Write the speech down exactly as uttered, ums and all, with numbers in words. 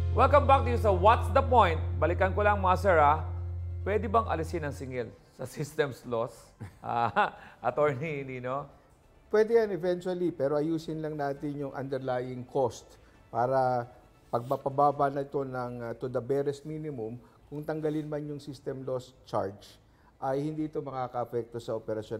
Welcome back to you sa What's the Point? Balikan ko lang mga sir ha, pwede bang alisin ang singil sa systems loss? Ah, Attorney Nino? Pwede yan eventually, pero ayusin lang natin yung underlying cost para pag mapababa na ito ng, uh, to the barest minimum, kung tanggalin man yung system loss charge, ay hindi ito makaka-apekto sa operasyon